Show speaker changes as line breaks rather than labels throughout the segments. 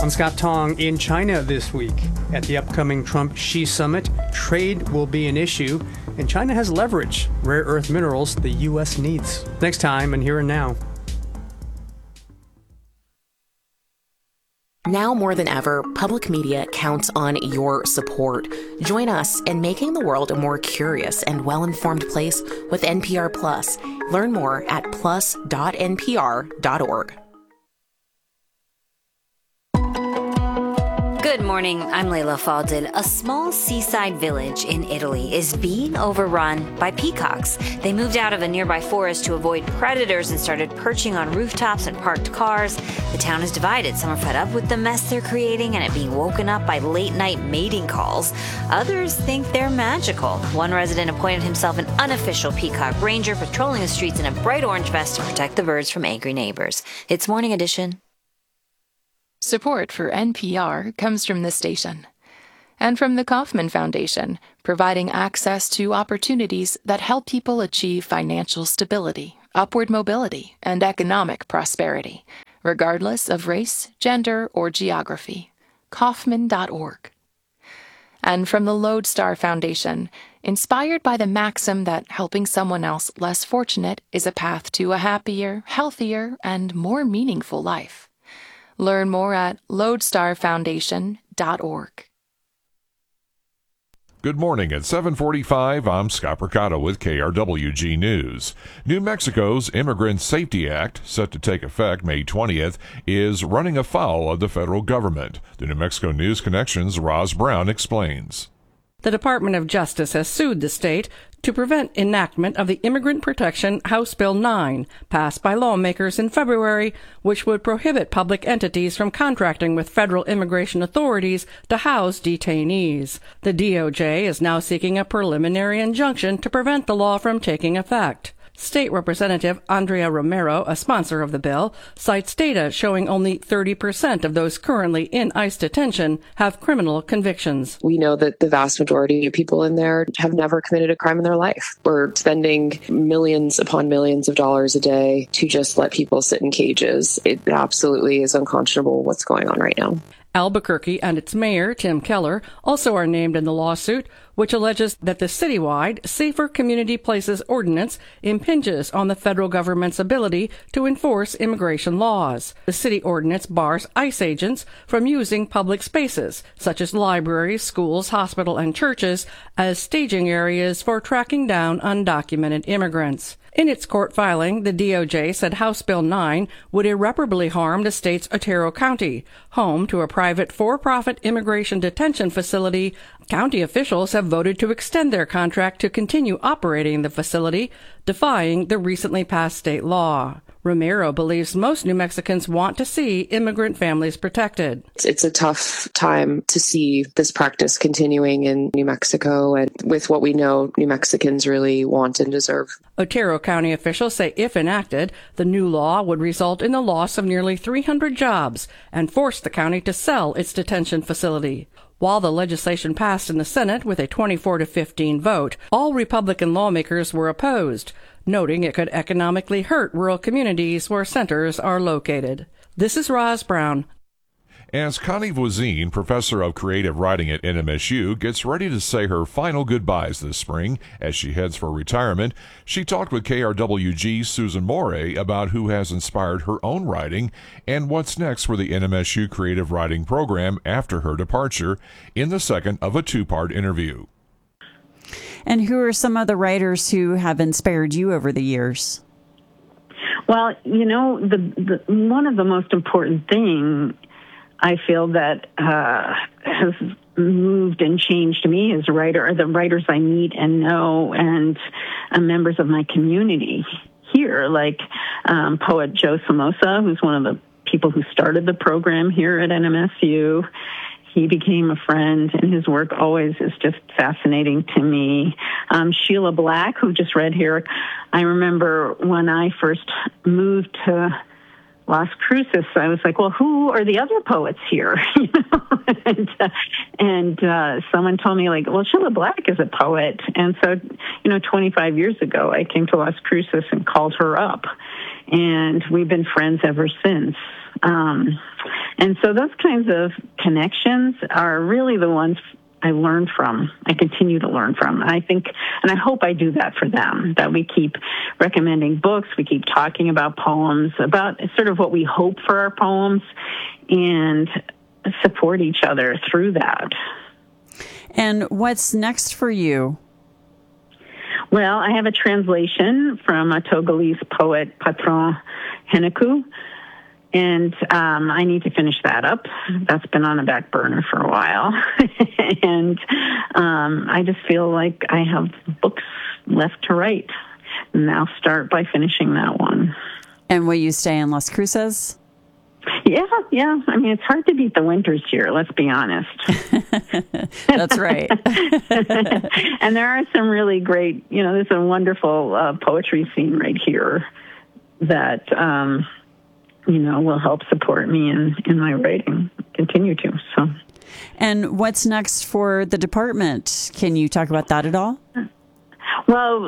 I'm Scott Tong. In China this week, at the upcoming Trump-Xi summit, trade will be an issue, and China has leverage, rare earth minerals the U.S. needs. Next time, and Here and Now.
Now more than ever, public media counts on your support. Join us in making the world a more curious and well-informed place with NPR Plus. Learn more at plus.npr.org.
Good morning, I'm Layla Faldin. A small seaside village in Italy is being overrun by peacocks. They moved out of a nearby forest to avoid predators and started perching on rooftops and parked cars. The town is divided. Some are fed up with the mess they're creating and it being woken up by late-night mating calls. Others think they're magical. One resident appointed himself an unofficial peacock ranger, patrolling the streets in a bright orange vest to protect the birds from angry neighbors. It's Morning Edition.
Support for NPR comes from this station and from the Kauffman Foundation, providing access to opportunities that help people achieve financial stability, upward mobility, and economic prosperity, regardless of race, gender, or geography. Kauffman.org. And from the Lodestar Foundation, inspired by the maxim that helping someone else less fortunate is a path to a happier, healthier, and more meaningful life. Learn more at lodestarfoundation.org.
Good morning. At 7:45, I'm Scott Percato with KRWG News. New Mexico's Immigrant Safety Act, set to take effect May 20th, is running afoul of the federal government. The New Mexico News Connection's Roz Brown explains.
The Department of Justice has sued the state to prevent enactment of the Immigrant Protection House Bill 9, passed by lawmakers in February, which would prohibit public entities from contracting with federal immigration authorities to house detainees. The DOJ is now seeking a preliminary injunction to prevent the law from taking effect. State Representative Andrea Romero, a sponsor of the bill, cites data showing only 30% of those currently in ICE detention have criminal convictions.
We know that the vast majority of people in there have never committed a crime in their life. We're spending millions upon millions of dollars a day to just let people sit in cages. It absolutely is unconscionable what's going on right now.
Albuquerque and its mayor, Tim Keller, also are named in the lawsuit, which alleges that the citywide Safer Community Places Ordinance impinges on the federal government's ability to enforce immigration laws. The city ordinance bars ICE agents from using public spaces, such as libraries, schools, hospitals, and churches, as staging areas for tracking down undocumented immigrants. In its court filing, the DOJ said House Bill 9 would irreparably harm the state's Otero County, home to a private for-profit immigration detention facility. County officials have voted to extend their contract to continue operating the facility, defying the recently passed state law. Romero believes most New Mexicans want to see immigrant families protected.
It's a tough time to see this practice continuing in New Mexico, and with what we know New Mexicans really want and deserve.
Otero County officials say if enacted, the new law would result in the loss of nearly 300 jobs and force the county to sell its detention facility. While the legislation passed in the Senate with a 24-15 vote, all Republican lawmakers were opposed, noting it could economically hurt rural communities where centers are located. This is Roz Brown.
As Connie Voisin, professor of creative writing at NMSU, gets ready to say her final goodbyes this spring as she heads for retirement, she talked with KRWG's Susan Morey about who has inspired her own writing and what's next for the NMSU creative writing program after her departure in the second of a two-part interview.
And who are some of the writers who have inspired you over the years?
Well, you know, the one of the most important things I feel that has moved and changed me as a writer are the writers I meet and know, and members of my community here, like poet Joe Somoza, who's one of the people who started the program here at NMSU. He became a friend, and his work always is just fascinating to me. Sheila Black, who just read here. I remember when I first moved to Las Cruces, I was like, well, who are the other poets here? You know? and someone told me, like, well, Sheila Black is a poet. And so, 25 years ago, I came to Las Cruces and called her up. And we've been friends ever since. And so those kinds of connections are really the ones I learn from, I continue to learn from. I think, and I hope I do that for them, that we keep recommending books, we keep talking about poems, about sort of what we hope for our poems, and support each other through that.
And what's next for you?
Well, I have a translation from a Togolese poet, Patron Henneku, and I need to finish that up. That's been on the back burner for a while. And I just feel like I have books left to write. And I'll start by finishing that one.
And will you stay in Las Cruces?
Yeah. I mean, it's hard to beat the winters here, let's be honest.
That's right.
And there are some really great, there's a wonderful poetry scene right here that, will help support me in my writing, continue to. So.
And what's next for the department? Can you talk about that at all?
Well,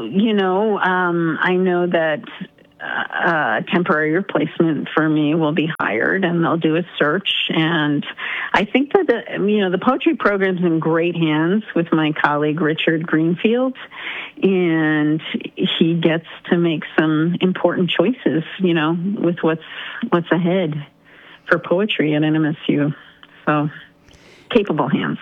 I know that temporary replacement for me will be hired, and they'll do a search. And I think that the poetry program's in great hands with my colleague Richard Greenfield, and he gets to make some important choices, with what's ahead for poetry at NMSU. So, capable hands.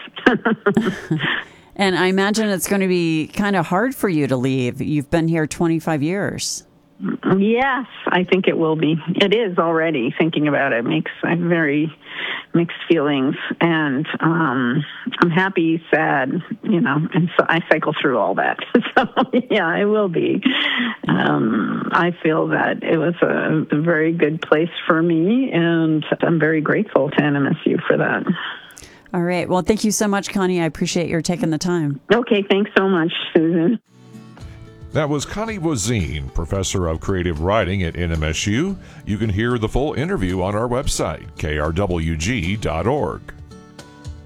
And I imagine it's going to be kind of hard for you to leave. You've been here 25 years.
Yes, I think it will be. It is already. Thinking about it I have very mixed feelings, and I'm happy, sad, and so I cycle through all that. So yeah, it will be. I feel that it was a very good place for me, and I'm very grateful to NMSU for that.
All right. Well, thank you so much, Connie. I appreciate your taking the time.
Okay. Thanks so much, Susan.
That was Connie Voisin, Professor of Creative Writing at NMSU. You can hear the full interview on our website, krwg.org.